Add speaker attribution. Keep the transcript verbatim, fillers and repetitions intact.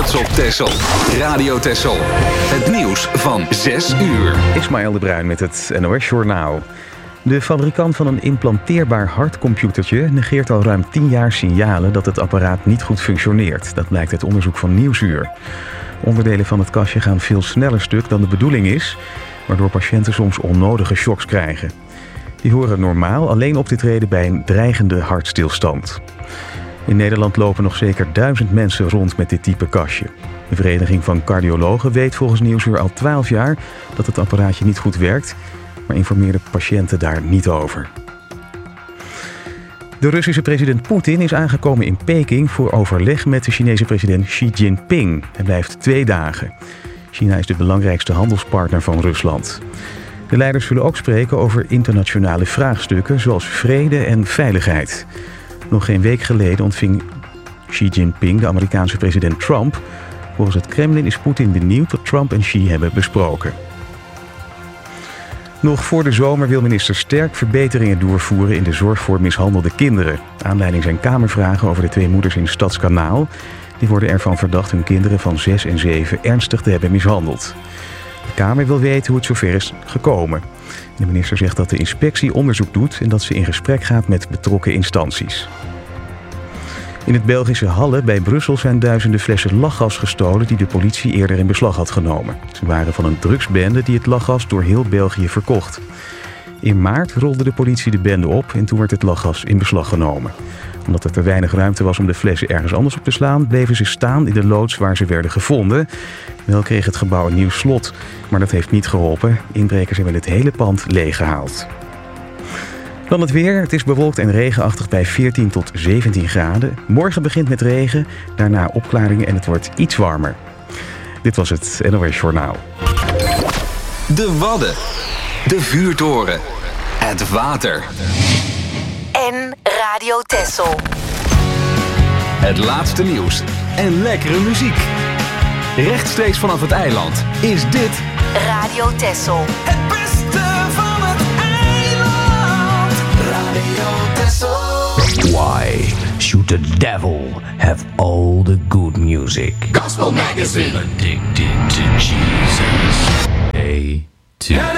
Speaker 1: trots op Texel. Radio Texel. Het nieuws van zes uur.
Speaker 2: Ismaël de Bruin met het N O S-journaal. De fabrikant van een implanteerbaar hartcomputertje negeert al ruim tien jaar signalen dat het apparaat niet goed functioneert. Dat blijkt uit onderzoek van Nieuwsuur. Onderdelen van het kastje gaan veel sneller stuk dan de bedoeling is, waardoor patiënten soms onnodige shocks krijgen. Die horen normaal alleen op te treden bij een dreigende hartstilstand. In Nederland lopen nog zeker duizend mensen rond met dit type kastje. De Vereniging van Cardiologen weet volgens Nieuwsuur al twaalf jaar dat het apparaatje niet goed werkt, maar informeerde patiënten daar niet over. De Russische president Poetin is aangekomen in Peking voor overleg met de Chinese president Xi Jinping. Hij blijft twee dagen. China is de belangrijkste handelspartner van Rusland. De leiders zullen ook spreken over internationale vraagstukken zoals vrede en veiligheid. Nog geen week geleden ontving Xi Jinping de Amerikaanse president Trump. Volgens het Kremlin is Poetin benieuwd wat Trump en Xi hebben besproken. Nog voor de zomer wil minister Sterk verbeteringen doorvoeren in de zorg voor mishandelde kinderen. Aanleiding zijn kamervragen over de twee moeders in Stadskanaal. Die worden ervan verdacht hun kinderen van zes en zeven ernstig te hebben mishandeld. De Kamer wil weten hoe het zover is gekomen. De minister zegt dat de inspectie onderzoek doet en dat ze in gesprek gaat met betrokken instanties. In het Belgische Halle bij Brussel zijn duizenden flessen lachgas gestolen die de politie eerder in beslag had genomen. Ze waren van een drugsbende die het lachgas door heel België verkocht. In maart rolde de politie de bende op en toen werd het lachgas in beslag genomen. Omdat er te weinig ruimte was om de flessen ergens anders op te slaan, bleven ze staan in de loods waar ze werden gevonden. Wel kreeg het gebouw een nieuw slot, maar dat heeft niet geholpen. Inbrekers hebben het hele pand leeggehaald. Dan het weer. Het is bewolkt en regenachtig bij veertien tot zeventien graden. Morgen begint met regen, daarna opklaringen en het wordt iets warmer. Dit was het N O S Journaal.
Speaker 1: De Wadden. De Vuurtoren. Het water.
Speaker 3: En Radio Texel.
Speaker 1: Het laatste nieuws en lekkere muziek. Rechtstreeks vanaf het eiland is dit
Speaker 3: Radio Texel.
Speaker 4: Het beste van het eiland. Radio Texel.
Speaker 5: Why should the devil have all the good music?
Speaker 4: Gospel Magazine.
Speaker 5: Addicted to Jesus. A to